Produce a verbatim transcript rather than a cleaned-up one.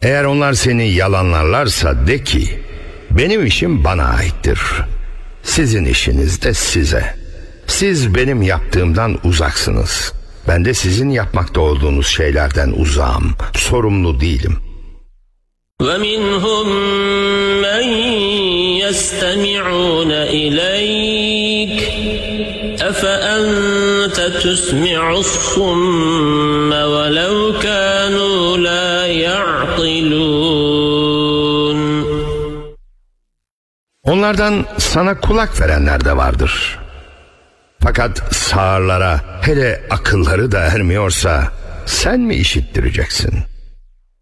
Eğer onlar seni yalanlarlarsa de ki, benim işim bana aittir. Sizin işiniz de size. Siz benim yaptığımdan uzaksınız. Ben de sizin yapmakta olduğunuz şeylerden uzağım. Sorumlu değilim. وَمِنْهُمْ مَنْ يَسْتَمِعُونَ إِلَيْكَ أَفَأَنْتَ تُسْمِعُ الصُّمَّ وَلَوْ كَانُوا لَا يَعْقِلُونَ. Onlardan sana kulak verenler de vardır. Fakat sağırlara hele akılları da ermiyorsa sen mi işittireceksin?